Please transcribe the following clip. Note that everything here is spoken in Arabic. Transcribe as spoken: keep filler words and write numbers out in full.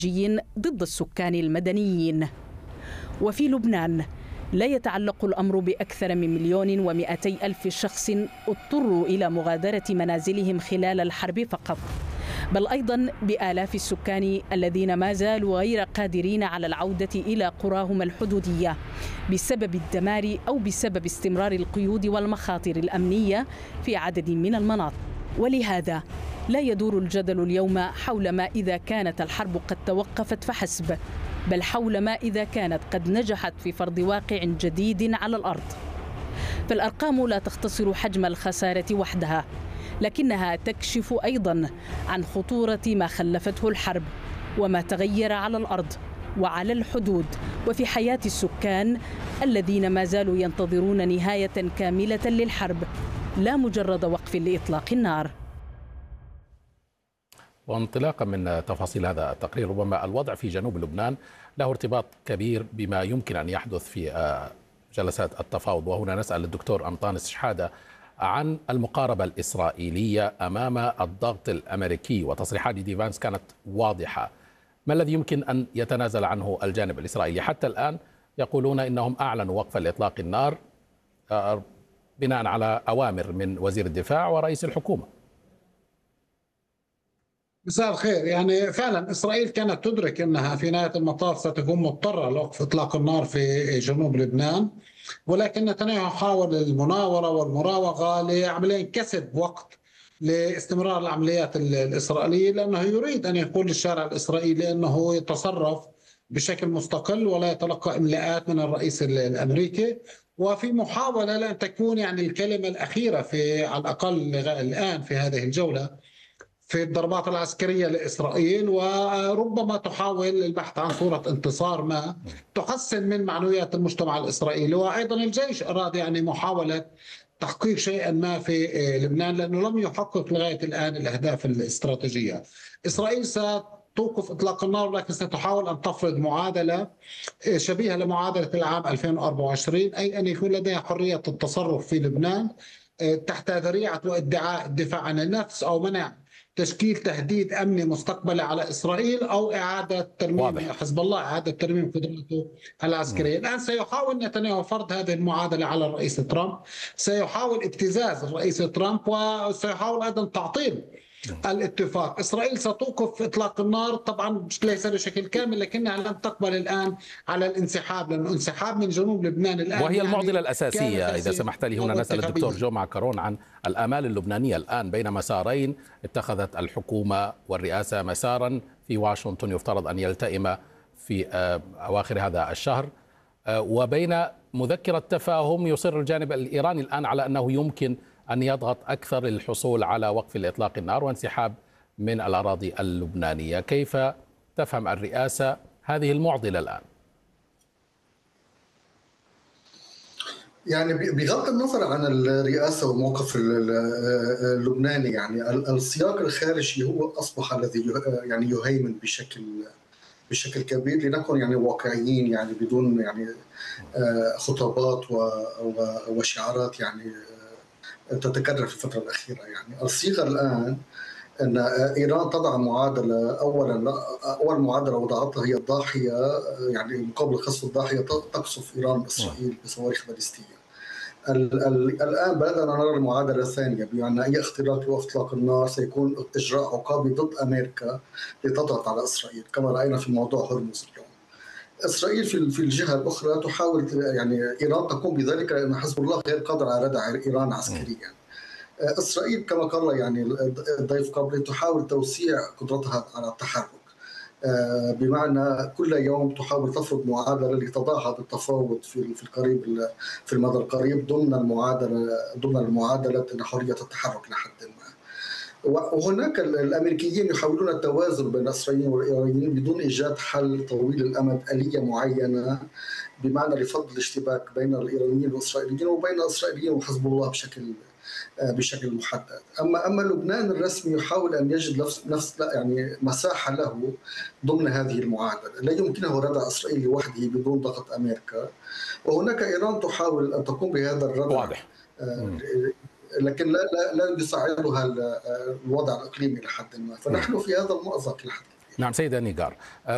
ضد السكان المدنيين. وفي لبنان لا يتعلق الأمر بأكثر من مليون ومئتي ألف شخص اضطروا إلى مغادرة منازلهم خلال الحرب فقط، بل أيضا بآلاف السكان الذين ما زالوا غير قادرين على العودة إلى قراهم الحدودية بسبب الدمار أو بسبب استمرار القيود والمخاطر الأمنية في عدد من المناطق. ولهذا لا يدور الجدل اليوم حول ما إذا كانت الحرب قد توقفت فحسب، بل حول ما إذا كانت قد نجحت في فرض واقع جديد على الأرض. فالأرقام لا تختصر حجم الخسارة وحدها، لكنها تكشف أيضا عن خطورة ما خلفته الحرب وما تغير على الأرض وعلى الحدود وفي حياة السكان الذين ما زالوا ينتظرون نهاية كاملة للحرب، لا مجرد وقف لإطلاق النار. وانطلاقا من تفاصيل هذا التقرير، ربما الوضع في جنوب لبنان له ارتباط كبير بما يمكن أن يحدث في جلسات التفاوض، وهنا نسأل الدكتور أنطانس شحادة عن المقاربة الإسرائيلية أمام الضغط الأمريكي، وتصريحات دي فانس كانت واضحة. ما الذي يمكن أن يتنازل عنه الجانب الإسرائيلي؟ حتى الآن يقولون إنهم أعلنوا وقف لإطلاق النار بناء على أوامر من وزير الدفاع ورئيس الحكومة. مساء الخير. يعني فعلا إسرائيل كانت تدرك أنها في نهاية المطاف ستكون مضطرة لوقف إطلاق النار في جنوب لبنان، ولكن نتنياهو حاول المناورة والمراوغة لعملية كسب وقت لاستمرار العمليات الإسرائيلية، لأنه يريد أن يقول للشارع الإسرائيلي أنه يتصرف بشكل مستقل ولا يتلقى إملاءات من الرئيس الأمريكي، وفي محاولة لأن تكون يعني الكلمة الأخيرة في على الأقل الآن في هذه الجولة في الضربات العسكرية لإسرائيل، وربما تحاول البحث عن صورة انتصار ما تحسن من معنويات المجتمع الإسرائيلي. وأيضا الجيش أراد يعني محاولة تحقيق شيئا ما في لبنان، لأنه لم يحقق لغاية الآن الأهداف الاستراتيجية. إسرائيل ستوقف إطلاق النار، ولكن ستحاول أن تفرض معادلة شبيهة لمعادلة العام ألفين وأربعة وعشرين، أي أن يكون لديها حرية التصرف في لبنان تحت ذريعة وادعاء الدفاع عن النفس أو منع تشكيل تهديد أمني مستقبلي على إسرائيل أو إعادة ترميم حزب الله، إعادة ترميم قدراته العسكرية. الآن سيحاول نتنياهو فرض هذه المعادلة على الرئيس ترامب، سيحاول ابتزاز الرئيس ترامب، وسيحاول أيضا تعطيل الاتفاق. إسرائيل ستوقف إطلاق النار طبعا ليس بشكل كامل، لكنها لم تقبل الآن على الانسحاب، لأنه انسحاب من جنوب لبنان الآن وهي يعني المعضلة الأساسية. إذا سمحت لي هنا نسأل الدكتور جو معكرون عن الآمال اللبنانية الآن بين مسارين اتخذت الحكومة والرئاسة مسارا في واشنطن يفترض أن يلتئم في أواخر هذا الشهر، وبين مذكرة تفاهم يصر الجانب الإيراني الآن على أنه يمكن أن يضغط أكثر للحصول على وقف الإطلاق النار وانسحاب من الأراضي اللبنانية. كيف تفهم الرئاسة هذه المعضلة الآن؟ يعني بغض النظر عن الرئاسة والموقف اللبناني، يعني السياق الخارجي هو أصبح الذي يعني يهيمن بشكل بشكل كبير، لنكن يعني واقعيين، يعني بدون يعني خطابات وشعارات يعني تتكرر في الفترة الأخيرة. يعني الصيغة الآن أن إيران تضع معادلة، أولا أول معادلة وضعتها هي الضاحية، يعني مقابل خصف الضاحية تقصف إيران إسرائيل بصواريخ باليستية. الآن بدأنا نرى المعادلة الثانية، بأن أي اختراق لإطلاق النار سيكون إجراء عقابي ضد أمريكا لتضغط على إسرائيل، كما رأينا في موضوع هرمز اليوم. إسرائيل في الجهة الأخرى تحاول، يعني إيران تقوم بذلك لأن حزب الله غير قادر على ردع إيران عسكريا. إسرائيل كما قال يعني الضيف قبلي تحاول توسيع قدرتها على التحرك، بمعنى كل يوم تحاول تفرض معادلة لتضاهى بالتفاوض في في القريب في المدى القريب ضمن المعادلة ضمن المعادلة حرية التحرك لحد ما. وهناك الامريكيين يحاولون التوازن بين الاسرائيليين والايرانيين بدون ايجاد حل طويل الامد، آلية معينه بمعنى لفض الاشتباك بين الايرانيين والاسرائيليين وبين الاسرائيليين وحزب الله بشكل بشكل محدد. اما اما لبنان الرسمي يحاول ان يجد نفس نفس يعني مساحه له ضمن هذه المعادله، لا يمكنه ردع اسرائيل لوحده بدون ضغط امريكا، وهناك ايران تحاول ان تقوم بهذا الردع واضح. لكن لا لا لا يساعدها الوضع الاقليمي لحد ما، فنحن في هذا المأزق لحد. نعم سيدة نيجار.